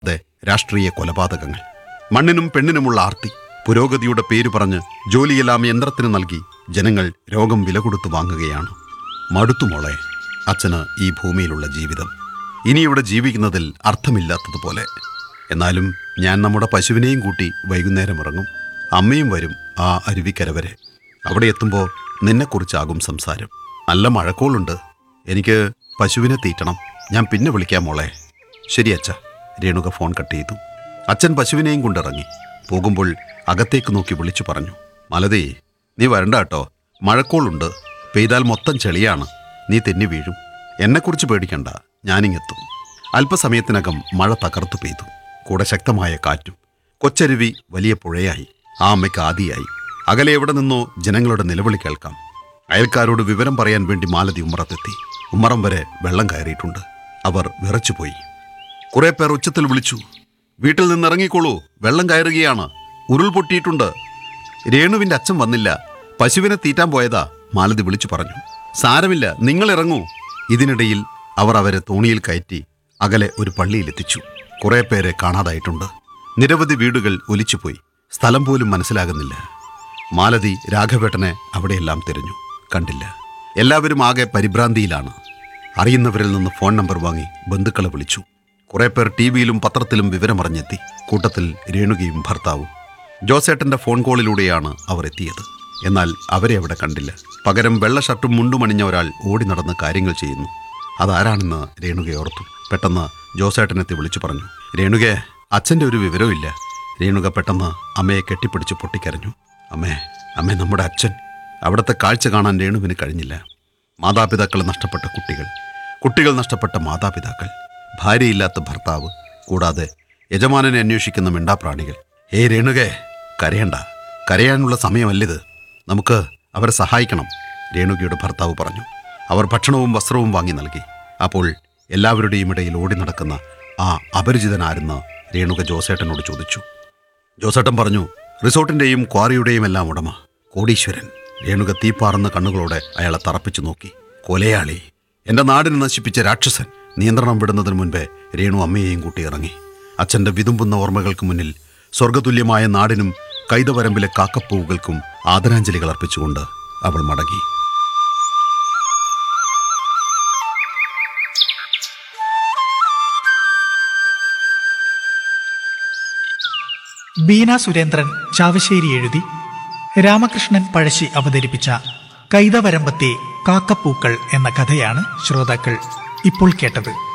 അതെ, രാഷ്ട്രീയ കൊലപാതകങ്ങൾ, മണ്ണിനും പെണ്ണിനുമുള്ള ആർത്തി, പുരോഗതിയുടെ പേര് പറഞ്ഞ് ജോലിയെല്ലാം യന്ത്രത്തിന് നൽകി ജനങ്ങൾ രോഗം വില കൊടുത്തു വാങ്ങുകയാണ്. മടുത്തു മോളെ അച്ഛന് ഈ ഭൂമിയിലുള്ള ജീവിതം. ഇനി ഇവിടെ ജീവിക്കുന്നതിൽ അർത്ഥമില്ലാത്തതുപോലെ. എന്നാലും ഞാൻ നമ്മുടെ പശുവിനെയും കൂട്ടി വൈകുന്നേരം ഇറങ്ങും. അമ്മയും വരും ആ അരുവിക്കര വരെ. അവിടെ എത്തുമ്പോൾ നിന്നെക്കുറിച്ചാകും സംസാരം. നല്ല മഴക്കോളുണ്ട്. എനിക്ക് പശുവിനെ തീറ്റണം. ഞാൻ പിന്നെ വിളിക്കാം മോളെ. ശരി അച്ഛ. രേണുക ഫോൺ കട്ട് ചെയ്തു. അച്ഛൻ പശുവിനെയും കൊണ്ടിറങ്ങി. പോകുമ്പോൾ അകത്തേക്ക് നോക്കി വിളിച്ചു പറഞ്ഞു, മലതി, നീ വരണ്ട കേട്ടോ. മഴക്കോളുണ്ട്. പെയ്താൽ മൊത്തം ചെളിയാണ്. നീ തെന്നി വീഴും. എന്നെക്കുറിച്ച് പേടിക്കണ്ട, ഞാനിങ്ങെത്തും. അല്പസമയത്തിനകം മഴ തകർത്തു പെയ്തു. കൂടെ ശക്തമായ കാറ്റും. കൊച്ചരുവി വലിയ പുഴയായി. ആ അമ്മയ്ക്ക് ആദിയായി. അകലെ എവിടെ നിന്നോ ജനങ്ങളുടെ നിലവിളി കേൾക്കാം. അയൽക്കാരോട് വിവരം പറയാൻ വേണ്ടി മാലതി ഉമ്മറത്തെത്തി. ഉമ്മറം വരെ വെള്ളം കയറിയിട്ടുണ്ട്. അവർ വിറച്ചുപോയി. കുറെ പേർ ഉച്ചത്തിൽ വിളിച്ചു, വീട്ടിൽ നിന്നിറങ്ങിക്കോളൂ, വെള്ളം കയറുകയാണ്, ഉരുൾപൊട്ടിയിട്ടുണ്ട്. രേണുവിൻ്റെ അച്ഛൻ വന്നില്ല, പശുവിനെ തീറ്റാൻ പോയതാ, മാലതി വിളിച്ചു പറഞ്ഞു. സാരമില്ല, നിങ്ങൾ ഇറങ്ങൂ. ഇതിനിടയിൽ അവർ അവരെ തോണിയിൽ കയറ്റി അകലെ ഒരു പള്ളിയിലെത്തിച്ചു. കുറെ പേരെ കാണാതായിട്ടുണ്ട്. നിരവധി വീടുകൾ ഒലിച്ചുപോയി. സ്ഥലം പോലും മനസ്സിലാകുന്നില്ല. മാലതി രാഘവേട്ടനെ അവിടെയെല്ലാം തിരഞ്ഞു. കണ്ടില്ല. എല്ലാവരും ആകെ പരിഭ്രാന്തിയിലാണ്. അറിയുന്നവരിൽ നിന്ന് ഫോൺ നമ്പർ വാങ്ങി ബന്ധുക്കളെ വിളിച്ചു. കുറെ പേർ ടിവിയിലും പത്രത്തിലും വിവരമറിഞ്ഞെത്തി. കൂട്ടത്തിൽ രേണുകയും ഭർത്താവും. ജോസേട്ടൻ്റെ ഫോൺ കോളിലൂടെയാണ് അവർ എത്തിയത്. എന്നാൽ അവരെ അവിടെ കണ്ടില്ല. പകരം വെള്ള ഷർട്ടും മുണ്ടുമണിഞ്ഞ ഒരാൾ ഓടി നടന്ന് കാര്യങ്ങൾ ചെയ്യുന്നു. അതാരാണെന്ന് രേണുക ഓർത്തു. പെട്ടെന്ന് ജോസേട്ടനെത്തി വിളിച്ചു പറഞ്ഞു, രേണുകേ, അച്ഛൻ്റെ ഒരു വിവരവും ഇല്ല. രേണുക പെട്ടെന്ന് അമ്മയെ കെട്ടിപ്പിടിച്ച് പൊട്ടിക്കരഞ്ഞു. അമ്മേ, അമ്മേ, നമ്മുടെ അച്ഛൻ. അവിടുത്തെ കാഴ്ച കാണാൻ രേണുവിന് കഴിഞ്ഞില്ല. മാതാപിതാക്കളെ നഷ്ടപ്പെട്ട കുട്ടികൾ, കുട്ടികൾ നഷ്ടപ്പെട്ട മാതാപിതാക്കൾ, ഭാര്യയില്ലാത്ത ഭർത്താവ്, കൂടാതെ യജമാനനെ അന്വേഷിക്കുന്ന മിണ്ടാപ്രാണികൾ. രേണുകേ, കരയണ്ട. കരയാനുള്ള സമയമല്ലിത്. നമുക്ക് അവരെ സഹായിക്കണം, രേണുകയുടെ ഭർത്താവ് പറഞ്ഞു. അവർ ഭക്ഷണവും വസ്ത്രവും വാങ്ങി നൽകി. അപ്പോൾ എല്ലാവരുടെയും ഇടയിൽ ഓടി നടക്കുന്ന ആ അപരിചിതനാരെന്ന് രേണുക ജോസേട്ടനോട് ചോദിച്ചു. ജോസേട്ടൻ പറഞ്ഞു, റിസോർട്ടിൻ്റെയും ക്വാറിയുടെയും എല്ലാം ഉടമ, കോടീശ്വരൻ. രേണുക തീപ്പാറുന്ന കണ്ണുകളോടെ അയാളെ തറപ്പിച്ചു നോക്കി. കൊലയാളി, എൻ്റെ നാടിനെ നശിപ്പിച്ച രാക്ഷസൻ. നിയന്ത്രണം വിടുന്നതിന് മുൻപേ രേണു അമ്മയെയും കൂട്ടി ഇറങ്ങി. അച്ഛൻ്റെ വിതുമ്പുന്ന ഓർമ്മകൾക്ക് മുന്നിൽ സ്വർഗതുല്യമായ നാടിനും കൈതവരമ്പിലെ കാക്കപ്പൂവുകൾക്കും ആദരാഞ്ജലികൾ അർപ്പിച്ചുകൊണ്ട് അവൾ മടങ്ങി. ബീന സുരേന്ദ്രൻ ചാവശ്ശേരി എഴുതി, രാമകൃഷ്ണൻ പഴശ്ശി അവതരിപ്പിച്ച കൈതവരമ്പത്തെ കാക്കപ്പൂക്കൾ എന്ന കഥയാണ് ശ്രോതാക്കൾ ഇപ്പോൾ കേട്ടത്.